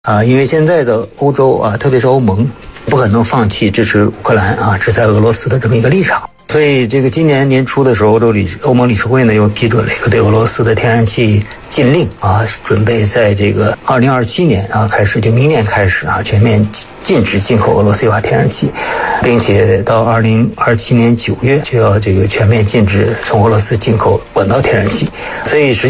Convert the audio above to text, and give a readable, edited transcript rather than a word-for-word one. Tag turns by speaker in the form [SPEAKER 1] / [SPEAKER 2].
[SPEAKER 1] 因为现在的欧洲特别是欧盟不可能放弃支持乌克兰制裁俄罗斯的这么一个立场，所以这个今年年初的时候，欧盟理事会呢又批准了一个对俄罗斯的天然气禁令准备在这个2027年开始，就明年开始全面禁止进口俄罗斯液化天然气，并且到2027年9月就要这个全面禁止从俄罗斯进口管道天然气，所以